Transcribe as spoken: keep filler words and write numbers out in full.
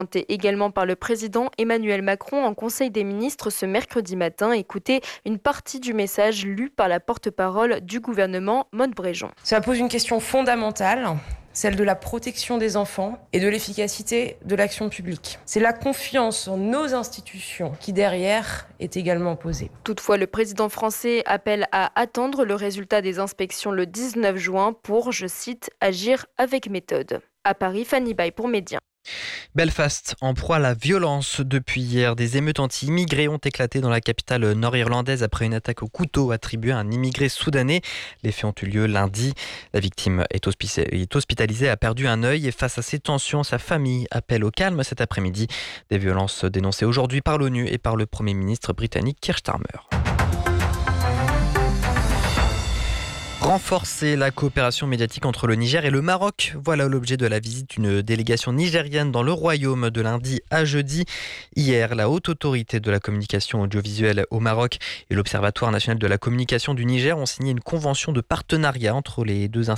Également par le président Emmanuel Macron en Conseil des ministres ce mercredi matin. Écoutez une partie du message lu par la porte-parole du gouvernement, Maude Bréjon. Ça pose une question fondamentale, celle de la protection des enfants et de l'efficacité de l'action publique. C'est la confiance en nos institutions qui, derrière, est également posée. Toutefois, le président français appelle à attendre le résultat des inspections le dix-neuf juin pour, je cite, agir avec méthode. À Paris, Fanny Baye pour Média. Belfast, en proie à la violence depuis hier. Des émeutes anti-immigrés ont éclaté dans la capitale nord-irlandaise après une attaque au couteau attribuée à un immigré soudanais. Les faits ont eu lieu lundi. La victime est hospitalisée, a perdu un œil et face à ces tensions, sa famille appelle au calme cet après-midi. Des violences dénoncées aujourd'hui par l'ONU et par le Premier ministre britannique Keir Starmer. Renforcer la coopération médiatique entre le Niger et le Maroc. Voilà l'objet de la visite d'une délégation nigérienne dans le royaume de lundi à jeudi. Hier, la haute autorité de la communication audiovisuelle au Maroc et l'Observatoire national de la communication du Niger ont signé une convention de partenariat entre les deux institutions.